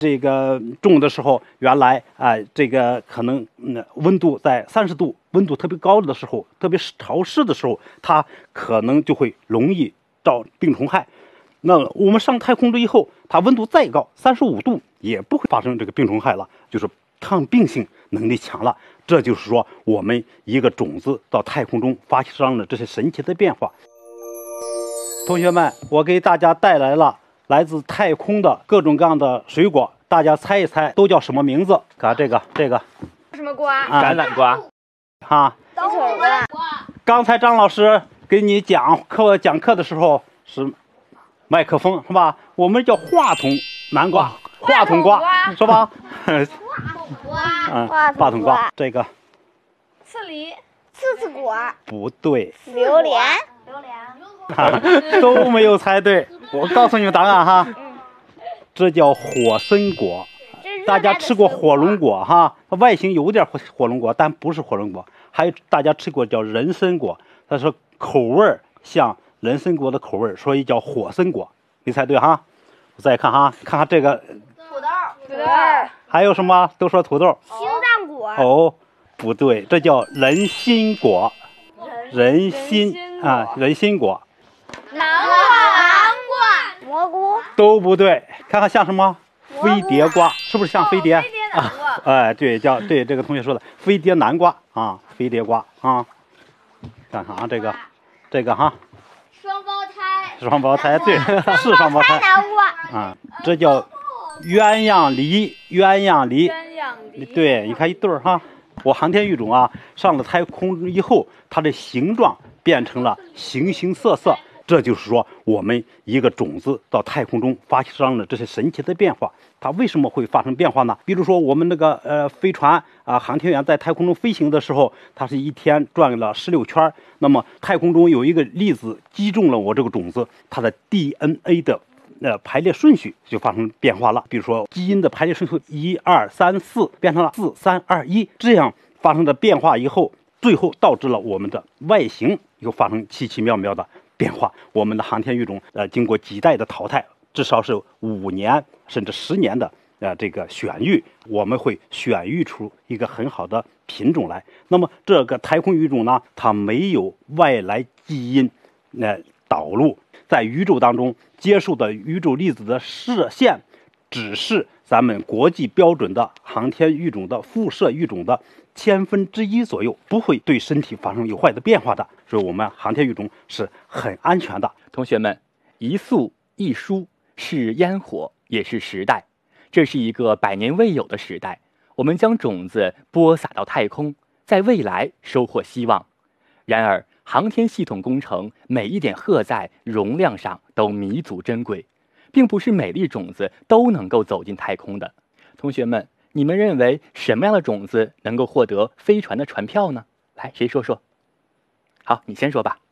这个种的时候，原来这个可能温度在30度，温度特别高的时候，特别潮湿的时候，它可能就会容易招病虫害。那我们上太空了以后，它温度再高，35度也不会发生这个病虫害了，就是抗病性能力强了。这就是说，我们一个种子到太空中发生了这些神奇的变化。同学们，我给大家带来了来自太空的各种各样的水果，大家猜一猜都叫什么名字？看这个什么瓜？ 橄榄瓜。 鸡腿瓜。 刚才张老师给你讲课的时候是麦克风是吧？我们叫话筒南瓜，话筒瓜是吧？话筒瓜。这个刺梨。 刺刺果。 不对。 榴莲。 都没有猜对。我告诉你们答案哈，这叫火参果。大家吃过火龙果哈，它外形有点火龙果，但不是火龙果。还有大家吃过叫人参果，它是口味像人参果的口味，所以叫火参果。没猜对哈。我再看哈，看看这个土豆。 还有什么？都说土豆。 心脏果。 哦，不对，这叫人参果。人参果。 南瓜。 蘑菇。 都不对，看看像什么？飞碟瓜，是不是像飞碟？ 飞碟南瓜。 对，对这个同学说的飞碟南瓜啊，飞碟瓜啊。看看啊，这个哈。双胞胎，对，是双胞胎。 南瓜。 这叫鸳鸯梨。对，你看一对儿哈。我航天育种上了太空以后，它的形状变成了形形色色。这就是说，我们一个种子到太空中发生了这些神奇的变化。它为什么会发生变化呢？比如说，我们那个飞船航天员在太空中飞行的时候，它是一天转了16圈。那么太空中有一个粒子击中了我这个种子，它的 DNA 的排列顺序就发生变化了。比如说，基因的排列顺序1、2、3、4变成了4、3、2、1，这样发生的变化以后，最后导致了我们的外形又发生奇奇妙妙的变化。我们的航天育种经过几代的淘汰，至少是5年甚至10年的这个选育，我们会选育出一个很好的品种来。那么这个太空育种呢，它没有外来基因导入，在宇宙当中接受的宇宙粒子的射线只是咱们国际标准的航天育种的辐射育种的1/1000左右，不会对身体发生有坏的变化的。所以我们航天育种是很安全的。 同学们，一粟一蔬是烟火，也是时代。这是一个百年未有的时代，我们将种子播撒到太空，在未来收获希望。然而，航天系统工程每一点荷载容量上都弥足珍贵，并不是每粒种子都能够走进太空的。同学们，你们认为什么样的种子能够获得飞船的船票呢？来，谁说说？好，你先说吧。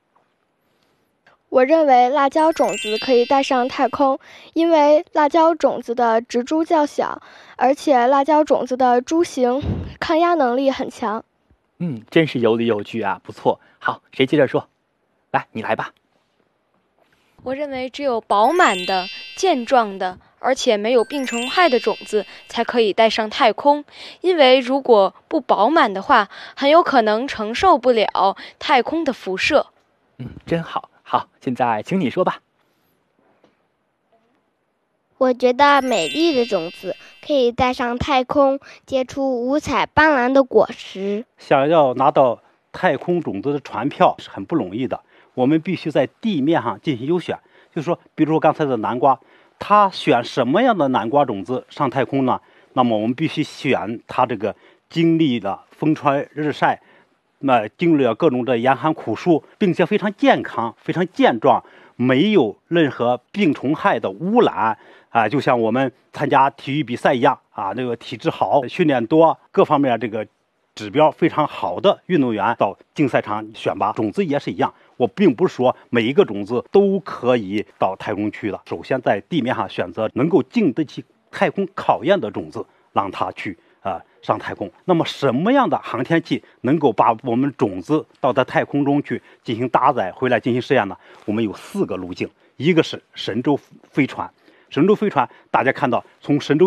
我认为辣椒种子可以带上太空，因为辣椒种子的植株较小，而且辣椒种子的株形抗压能力很强。 真是有理有据啊，不错。好，谁接着说？来，你来吧。 我认为只有饱满的、健壮的，而且没有病虫害的种子才可以带上太空，因为如果不饱满的话，很有可能承受不了太空的辐射。 真好。好，现在请你说吧。 我觉得美丽的种子可以带上太空，结出五彩斑斓的果实。 想要拿到太空种子的船票是很不容易的，我们必须在地面上进行优选。就是说，比如说刚才的南瓜，它选什么样的南瓜种子上太空呢？那么我们必须选它这个经历了风吹日晒，经历了各种的严寒苦暑，并且非常健康、非常健壮，没有任何病虫害的污染就像我们参加体育比赛一样这个体质好、训练多，各方面这个指标非常好的运动员到竞赛场选拔。种子也是一样，我并不是说每一个种子都可以到太空去的。首先在地面上选择能够经得起太空考验的种子，让它去上太空。那么什么样的航天器能够把我们种子到太空中去进行搭载，回来进行实验呢？我们有4个路径，一个是神舟飞船。神舟飞船大家看到从神舟